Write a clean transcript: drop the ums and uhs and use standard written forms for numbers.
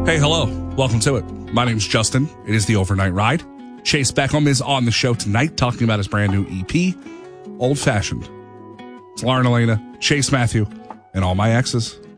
Hey, hello. Welcome to it. My name's Justin. It is the Overnight Ride. Chase Beckham is on the show tonight talking about his brand new EP, Old Fashioned. It's Lauren Elena, Chase Matthew, and all my exes.